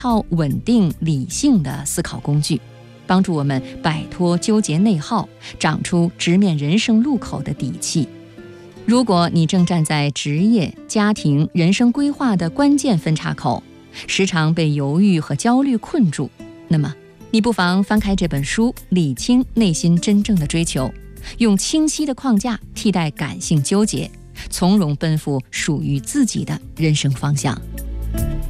套稳定理性的思考工具，帮助我们摆脱纠结内耗，长出直面人生路口的底气。如果你正站在职业、家庭、人生规划的关键分岔口，时常被犹豫和焦虑困住，那么你不妨翻开这本书，理清内心真正的追求，用清晰的框架替代感性纠结，从容奔赴属于自己的人生方向。